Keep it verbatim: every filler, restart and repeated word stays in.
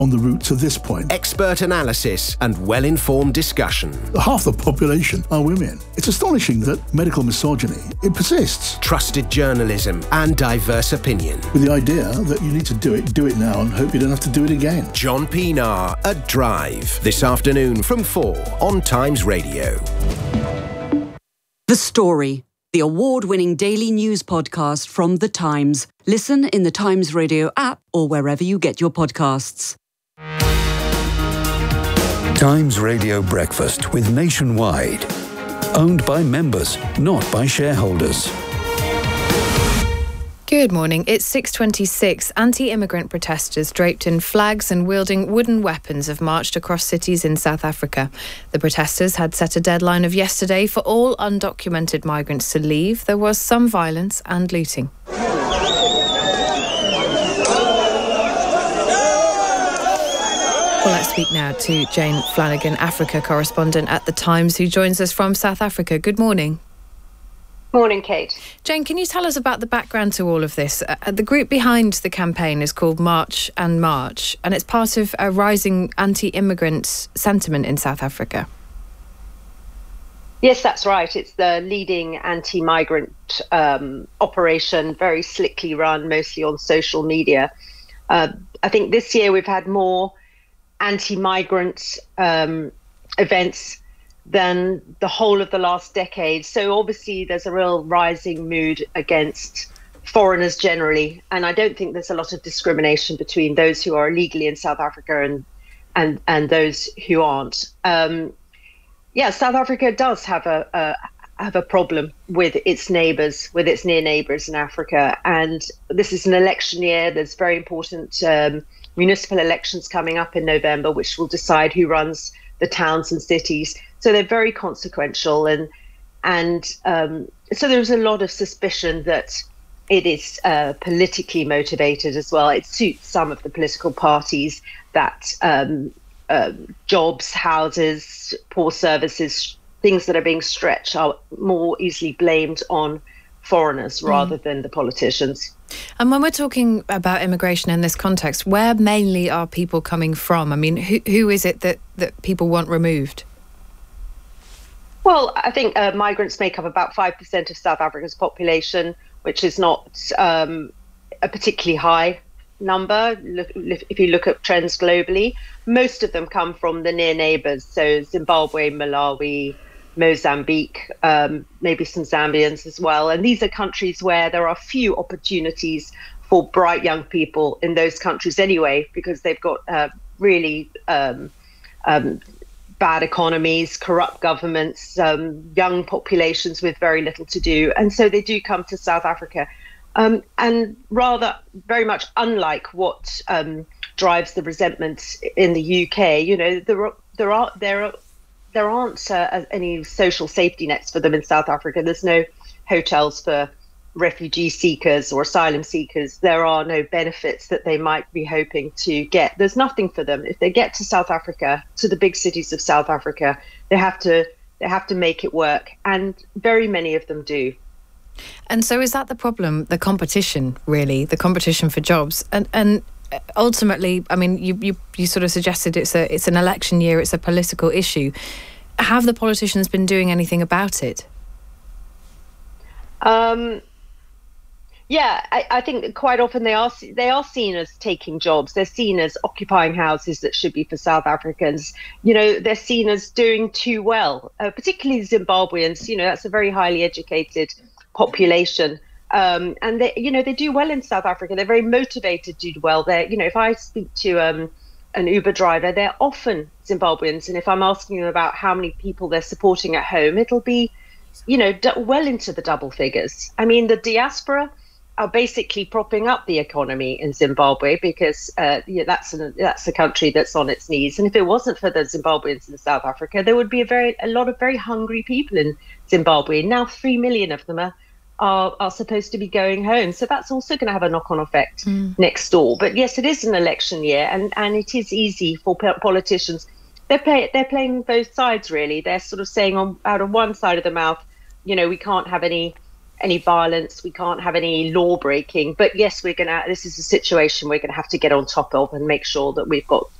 on the route to this point. Expert analysis and well-informed discussion. Half the population are women. It's astonishing that medical misogyny, it persists. Trusted journalism and diverse opinion. With the idea that you need to do it, do it now and hope you don't have to do it again. John Pienaar at Drive. This afternoon from four on Times Radio. The Story, the award-winning daily news podcast from The Times. Listen in the Times Radio app or wherever you get your podcasts. Times Radio Breakfast with Nationwide. Owned by members, not by shareholders. Good morning. It's six twenty-six. Anti-immigrant protesters draped in flags and wielding wooden weapons have marched across cities in South Africa. The protesters had set a deadline of yesterday for all undocumented migrants to leave. There was some violence and looting. Well, let's speak now to Jane Flanagan, Africa correspondent at The Times, who joins us from South Africa. Good morning. Morning, Kate. Jane, can you tell us about the background to all of this? Uh, the group behind the campaign is called March and March, and it's part of a rising anti-immigrant sentiment in South Africa. Yes, that's right. It's the leading anti-migrant um, operation, very slickly run, mostly on social media. Uh, I think this year we've had more anti-migrant um, events than the whole of the last decade. So obviously there's a real rising mood against foreigners generally. And I don't think there's a lot of discrimination between those who are illegally in South Africa and and, and those who aren't. Um, yeah, South Africa does have a, a have a problem with its neighbours, with its near neighbours in Africa. And this is an election year. There's very important um, municipal elections coming up in November, which will decide who runs the towns and cities. So they're very consequential. And and um, so there's a lot of suspicion that it is uh, politically motivated as well. It suits some of the political parties that um, uh, jobs, houses, poor services, things that are being stretched are more easily blamed on foreigners rather mm. than the politicians. And when we're talking about immigration in this context, where mainly are people coming from? I mean, who who is it that, that people want removed? Well, I think uh, migrants make up about five percent of South Africa's population, which is not um, a particularly high number. Look, if you look at trends globally, most of them come from the near neighbours, so Zimbabwe, Malawi, Mozambique, um, maybe some Zambians as well. And these are countries where there are few opportunities for bright young people in those countries anyway, because they've got uh, really um, um, bad economies, corrupt governments, um, young populations with very little to do. And so they do come to South Africa. Um, and rather, very much unlike what um, drives the resentment in the U K, you know, there are, there are, there are, there aren't uh, any social safety nets for them in South Africa. There's no hotels for refugee seekers or asylum seekers. There are no benefits that they might be hoping to get. There's nothing for them. If they get to South Africa, to the big cities of South Africa, they have to they have to make it work. And very many of them do. And so is that the problem, the competition, really, the competition for jobs? And and ultimately, I mean, you, you, you sort of suggested it's a it's an election year, it's a political issue. Have the politicians been doing anything about it? Um, yeah, I, I think quite often they are they are seen as taking jobs. They're seen as occupying houses that should be for South Africans. You know, they're seen as doing too well, uh, particularly Zimbabweans. You know, that's a very highly educated population. Um, and they, you know, they do well in South Africa. They're very motivated to do well. They're, you know, if I speak to um, an Uber driver, they're often Zimbabweans. And if I'm asking them about how many people they're supporting at home, it'll be, you know, d- well into the double figures. I mean, the diaspora are basically propping up the economy in Zimbabwe because uh, yeah, that's an, that's a country that's on its knees. And if it wasn't for the Zimbabweans in South Africa, there would be a very a lot of very hungry people in Zimbabwe. Now, three million of them are. Are, are supposed to be going home. So that's also going to have a knock-on effect mm. next door. But yes, it is an election year, and, and it is easy for politicians. They're, play, they're playing both sides, really. They're sort of saying on out of one side of the mouth, you know, we can't have any any violence. We can't have any law breaking. But yes, we're going to, this is a situation we're going to have to get on top of and make sure that we've got